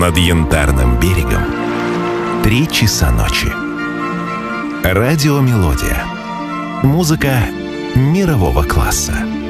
над Янтарным берегом 3 часа ночи. Радиомелодия. Музыка мирового класса.